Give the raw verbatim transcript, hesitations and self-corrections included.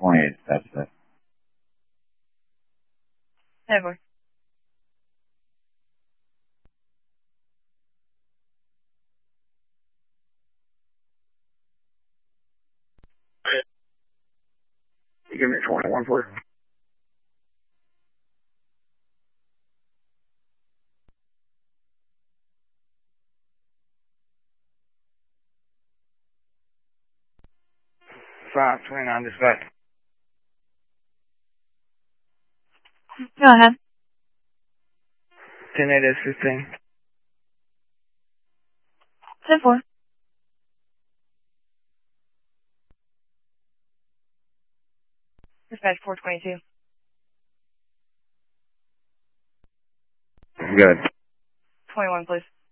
twenty-eight, that's it. Never. You give me twenty-one, please. Five twenty-nine, dispatch. Go ahead. Ten eight is fifteen. ten four. Dispatch four twenty-two. Good. twenty-one, please.